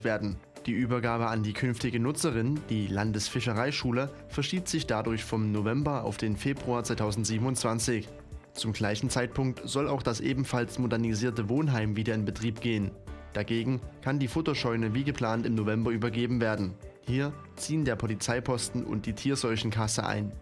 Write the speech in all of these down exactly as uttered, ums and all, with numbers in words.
werden. Die Übergabe an die künftige Nutzerin, die Landesfischereischule, verschiebt sich dadurch vom November auf den Februar zweitausendsiebenundzwanzig. Zum gleichen Zeitpunkt soll auch das ebenfalls modernisierte Wohnheim wieder in Betrieb gehen. Dagegen kann die Futterscheune wie geplant im November übergeben werden. Hier ziehen der Polizeiposten und die Tierseuchenkasse ein.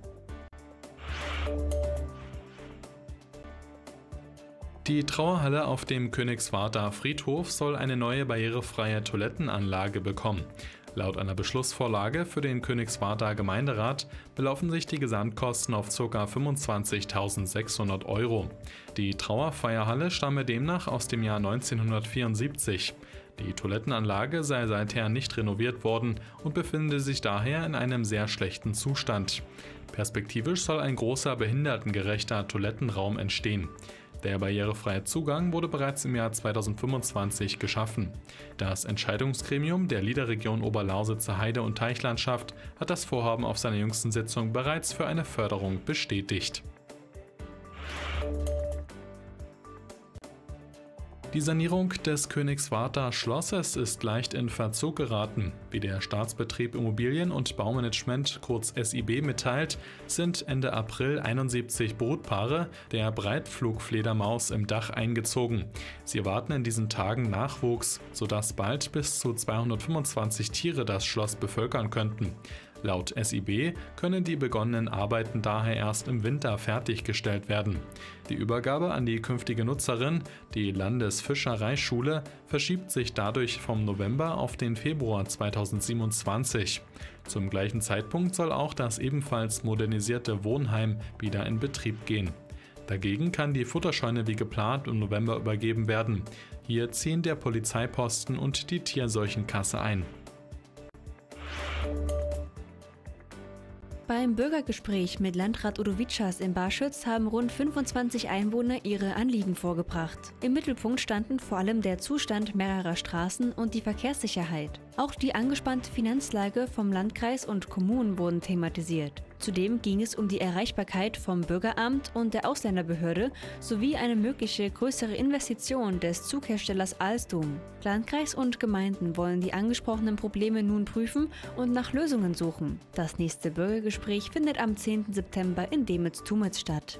Die Trauerhalle auf dem Königswarther Friedhof soll eine neue barrierefreie Toilettenanlage bekommen. Laut einer Beschlussvorlage für den Königswarther Gemeinderat belaufen sich die Gesamtkosten auf ca. fünfundzwanzigtausendsechshundert Euro. Die Trauerfeierhalle stamme demnach aus dem Jahr neunzehnhundertvierundsiebzig. Die Toilettenanlage sei seither nicht renoviert worden und befinde sich daher in einem sehr schlechten Zustand. Perspektivisch soll ein großer behindertengerechter Toilettenraum entstehen. Der barrierefreie Zugang wurde bereits im Jahr zweitausendfünfundzwanzig geschaffen. Das Entscheidungsgremium der LIDA-Region Oberlausitzer Heide- und Teichlandschaft hat das Vorhaben auf seiner jüngsten Sitzung bereits für eine Förderung bestätigt. Die Sanierung des Königswarther Schlosses ist leicht in Verzug geraten. Wie der Staatsbetrieb Immobilien- und Baumanagement kurz S I B mitteilt, sind Ende April einundsiebzig Brutpaare der Breitflugfledermaus im Dach eingezogen. Sie erwarten in diesen Tagen Nachwuchs, sodass bald bis zu zweihundertfünfundzwanzig Tiere das Schloss bevölkern könnten. Laut S I B können die begonnenen Arbeiten daher erst im Winter fertiggestellt werden. Die Übergabe an die künftige Nutzerin, die Landesfischereischule, verschiebt sich dadurch vom November auf den Februar zweitausendsiebenundzwanzig. Zum gleichen Zeitpunkt soll auch das ebenfalls modernisierte Wohnheim wieder in Betrieb gehen. Dagegen kann die Futterscheune wie geplant im November übergeben werden. Hier ziehen der Polizeiposten und die Tierseuchenkasse ein. Beim Bürgergespräch mit Landrat Udo Witschas in Barschütz haben rund fünfundzwanzig Einwohner ihre Anliegen vorgebracht. Im Mittelpunkt standen vor allem der Zustand mehrerer Straßen und die Verkehrssicherheit. Auch die angespannte Finanzlage vom Landkreis und Kommunen wurden thematisiert. Zudem ging es um die Erreichbarkeit vom Bürgeramt und der Ausländerbehörde sowie eine mögliche größere Investition des Zugherstellers Alstom. Landkreis und Gemeinden wollen die angesprochenen Probleme nun prüfen und nach Lösungen suchen. Das nächste Bürgergespräch findet am zehnten September in Demitz-Tumitz statt.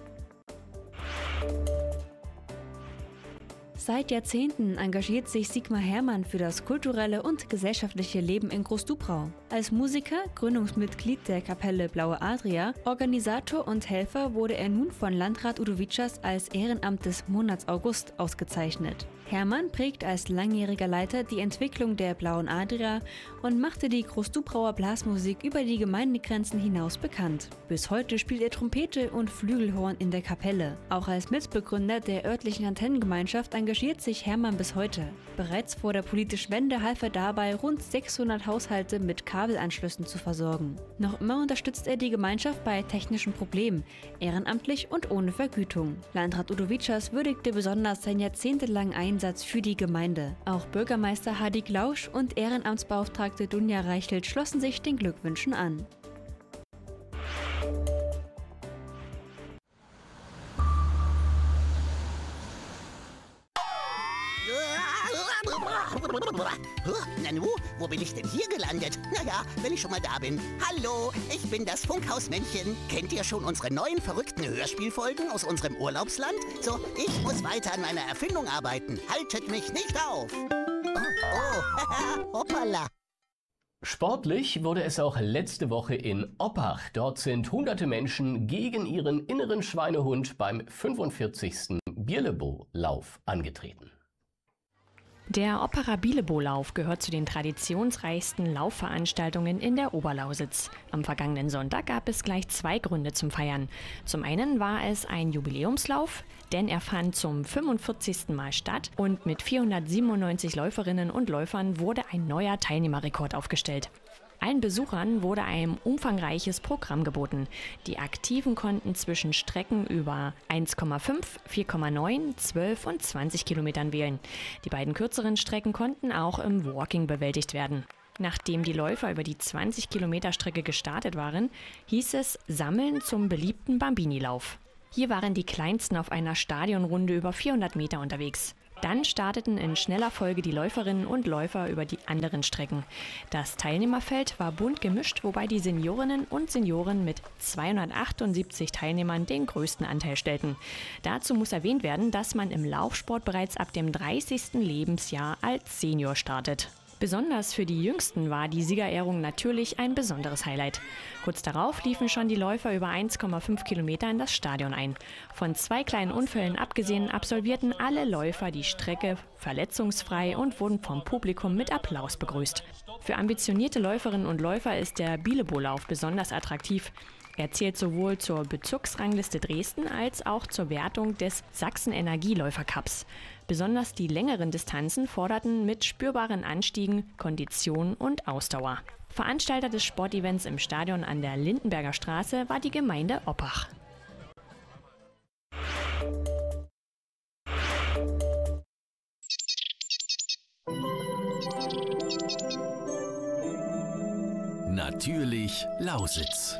Seit Jahrzehnten engagiert sich Sigmar Hermann für das kulturelle und gesellschaftliche Leben in Großdubrau. Als Musiker, Gründungsmitglied der Kapelle Blaue Adria, Organisator und Helfer wurde er nun von Landrat Udo Witschas als Ehrenamt des Monats August ausgezeichnet. Hermann prägt als langjähriger Leiter die Entwicklung der Blauen Adria und machte die Großdubrauer Blasmusik über die Gemeindegrenzen hinaus bekannt. Bis heute spielt er Trompete und Flügelhorn in der Kapelle. Auch als Mitbegründer der örtlichen Antennengemeinschaft engagiert sich Hermann bis heute. Bereits vor der politischen Wende half er dabei, rund sechshundert Haushalte mit Kabelanschlüssen zu versorgen. Noch immer unterstützt er die Gemeinschaft bei technischen Problemen, ehrenamtlich und ohne Vergütung. Landrat Udo Witschas würdigte besonders seinen jahrzehntelangen Einsatz für die Gemeinde. Auch Bürgermeister Hadi Glausch und Ehrenamtsbeauftragte Dunja Reichelt schlossen sich den Glückwünschen an. Nanu, wo bin ich denn hier gelandet? Naja, wenn ich schon mal da bin. Hallo, ich bin das Funkhausmännchen. Kennt ihr schon unsere neuen verrückten Hörspielfolgen aus unserem Urlaubsland? So, ich muss weiter an meiner Erfindung arbeiten. Haltet mich nicht auf. Oh, oh, hoppala. Sportlich wurde es auch letzte Woche in Oppach. Dort sind hunderte Menschen gegen ihren inneren Schweinehund beim fünfundvierzigsten Bierlebo-Lauf angetreten. Der Oppacher Bierlebo-Lauf gehört zu den traditionsreichsten Laufveranstaltungen in der Oberlausitz. Am vergangenen Sonntag gab es gleich zwei Gründe zum Feiern. Zum einen war es ein Jubiläumslauf, denn er fand zum fünfundvierzigsten Mal statt und mit vierhundertsiebenundneunzig Läuferinnen und Läufern wurde ein neuer Teilnehmerrekord aufgestellt. Allen Besuchern wurde ein umfangreiches Programm geboten. Die Aktiven konnten zwischen Strecken über eins Komma fünf, vier Komma neun, zwölf und zwanzig Kilometern wählen. Die beiden kürzeren Strecken konnten auch im Walking bewältigt werden. Nachdem die Läufer über die zwanzig Kilometer Strecke gestartet waren, hieß es Sammeln zum beliebten Bambini-Lauf. Hier waren die Kleinsten auf einer Stadionrunde über vierhundert Meter unterwegs. Dann starteten in schneller Folge die Läuferinnen und Läufer über die anderen Strecken. Das Teilnehmerfeld war bunt gemischt, wobei die Seniorinnen und Senioren mit zweihundertachtundsiebzig Teilnehmern den größten Anteil stellten. Dazu muss erwähnt werden, dass man im Laufsport bereits ab dem dreißigsten Lebensjahr als Senior startet. Besonders für die Jüngsten war die Siegerehrung natürlich ein besonderes Highlight. Kurz darauf liefen schon die Läufer über eins Komma fünf Kilometer in das Stadion ein. Von zwei kleinen Unfällen abgesehen absolvierten alle Läufer die Strecke verletzungsfrei und wurden vom Publikum mit Applaus begrüßt. Für ambitionierte Läuferinnen und Läufer ist der Bielebo-Lauf besonders attraktiv. Er zählt sowohl zur Bezirksrangliste Dresden als auch zur Wertung des Sachsen-Energieläufer-Cups. Besonders die längeren Distanzen forderten mit spürbaren Anstiegen Kondition und Ausdauer. Veranstalter des Sportevents im Stadion an der Lindenberger Straße war die Gemeinde Oppach. Natürlich Lausitz.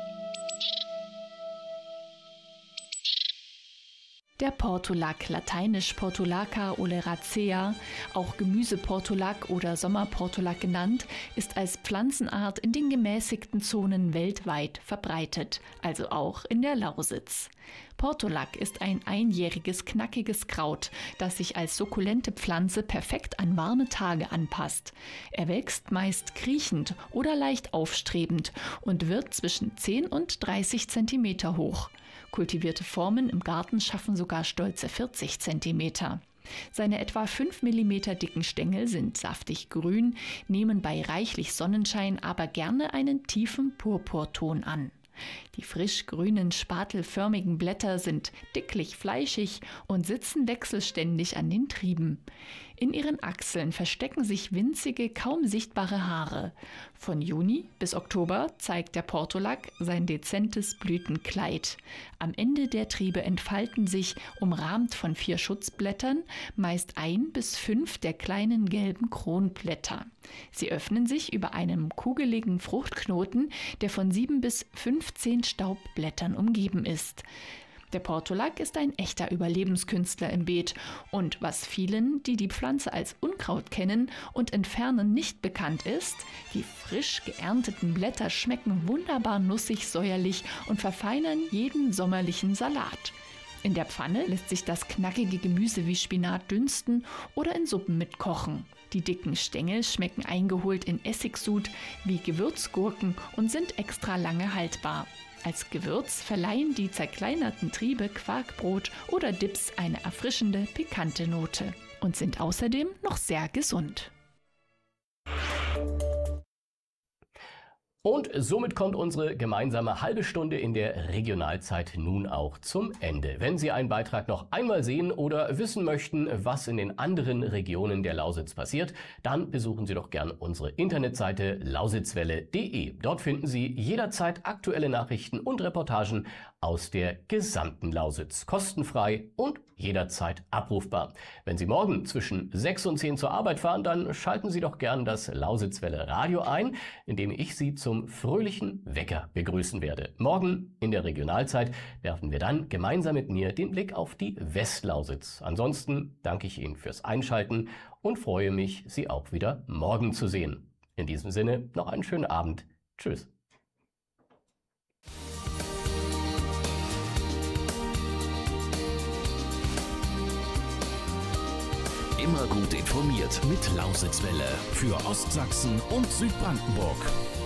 Der Portulak, lateinisch Portulaca oleracea, auch Gemüseportulak oder Sommerportulak genannt, ist als Pflanzenart in den gemäßigten Zonen weltweit verbreitet, also auch in der Lausitz. Portulak ist ein einjähriges, knackiges Kraut, das sich als sukkulente Pflanze perfekt an warme Tage anpasst. Er wächst meist kriechend oder leicht aufstrebend und wird zwischen zehn und dreißig Zentimeter hoch. Kultivierte Formen im Garten schaffen sogar stolze vierzig Zentimeter. Seine etwa fünf Millimeter dicken Stängel sind saftig grün, nehmen bei reichlich Sonnenschein aber gerne einen tiefen Purpurton an. Die frisch grünen, spatelförmigen Blätter sind dicklich fleischig und sitzen wechselständig an den Trieben. In ihren Achseln verstecken sich winzige, kaum sichtbare Haare. Von Juni bis Oktober zeigt der Portulak sein dezentes Blütenkleid. Am Ende der Triebe entfalten sich, umrahmt von vier Schutzblättern, meist ein bis fünf der kleinen gelben Kronblätter. Sie öffnen sich über einem kugeligen Fruchtknoten, der von sieben bis fünfzehn Staubblättern umgeben ist. Der Portulak ist ein echter Überlebenskünstler im Beet und was vielen, die die Pflanze als Unkraut kennen und entfernen, nicht bekannt ist, die frisch geernteten Blätter schmecken wunderbar nussig, säuerlich und verfeinern jeden sommerlichen Salat. In der Pfanne lässt sich das knackige Gemüse wie Spinat dünsten oder in Suppen mitkochen. Die dicken Stängel schmecken eingeholt in Essigsud wie Gewürzgurken und sind extra lange haltbar. Als Gewürz verleihen die zerkleinerten Triebe Quarkbrot oder Dips eine erfrischende, pikante Note und sind außerdem noch sehr gesund. Und somit kommt unsere gemeinsame halbe Stunde in der Regionalzeit nun auch zum Ende. Wenn Sie einen Beitrag noch einmal sehen oder wissen möchten, was in den anderen Regionen der Lausitz passiert, dann besuchen Sie doch gerne unsere Internetseite lausitzwelle punkt de. Dort finden Sie jederzeit aktuelle Nachrichten und Reportagen aus der gesamten Lausitz. Kostenfrei und jederzeit abrufbar. Wenn Sie morgen zwischen sechs und zehn zur Arbeit fahren, dann schalten Sie doch gern das Lausitzwelle Radio ein, indem ich Sie zum fröhlichen Wecker begrüßen werde. Morgen in der Regionalzeit werfen wir dann gemeinsam mit mir den Blick auf die Westlausitz. Ansonsten danke ich Ihnen fürs Einschalten und freue mich, Sie auch wieder morgen zu sehen. In diesem Sinne noch einen schönen Abend. Tschüss. Immer gut informiert mit Lausitzwelle für Ostsachsen und Südbrandenburg.